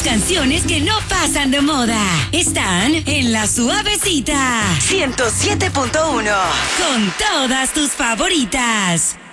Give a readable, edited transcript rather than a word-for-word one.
canciones que no pasan de moda. Están en La Suavecita 107.1 con todas tus favoritas.